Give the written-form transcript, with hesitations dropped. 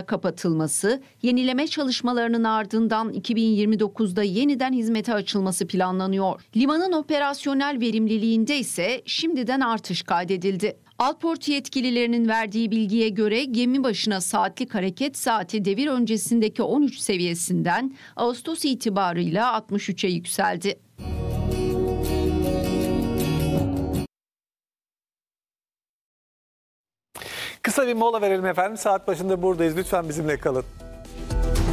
kapatılması, yenileme çalışmalarının ardından 2029'da yeniden hizmete açılması planlanıyor. Limanın operasyonel verimliliğinde ise şimdiden artış kaydedildi. Alport yetkililerinin verdiği bilgiye göre gemi başına saatlik hareket saati devir öncesindeki 13 seviyesinden Ağustos itibarıyla 63'e yükseldi. Kısa bir mola verelim efendim. Saat başında buradayız. Lütfen bizimle kalın.